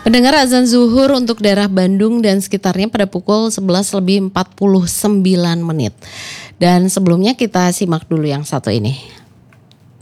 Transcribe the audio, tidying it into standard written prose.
Pendengar, azan zuhur untuk daerah Bandung dan sekitarnya pada pukul 11 lebih 49 menit. Dan sebelumnya kita simak dulu yang satu ini.